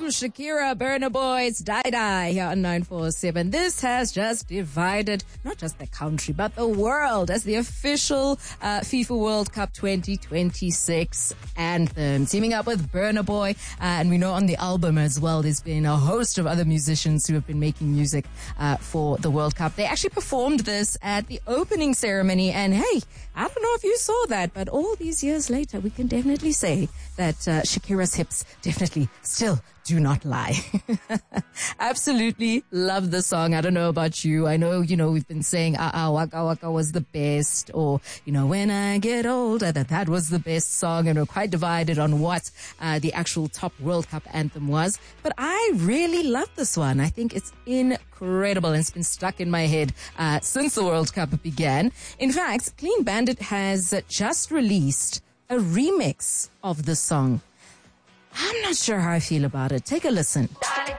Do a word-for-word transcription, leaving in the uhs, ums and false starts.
from Shakira, Burna Boy's Die Die here on nine four seven. This has just divided not just the country, but the world as the official uh, FIFA World Cup twenty twenty-six anthem. Teaming up with Burna Boy, uh, and we know on the album as well, there's been a host of other musicians who have been making music uh, for the World Cup. They actually performed this at the opening ceremony, and hey, I don't know if you saw that, but all these years later, we can definitely say that uh, Shakira's hips definitely still do not lie. Absolutely love the song. I don't know about you. I know, you know, we've been saying, ah, ah, Waka Waka was the best, or, you know, when I get older, that that was the best song, and we're quite divided on what uh, the actual top World Cup anthem was. But I really love this one. I think it's incredible, and it's been stuck in my head uh, since the World Cup began. In fact, Clean Bandit has just released a remix of the song. I'm not sure how I feel about it. Take a listen.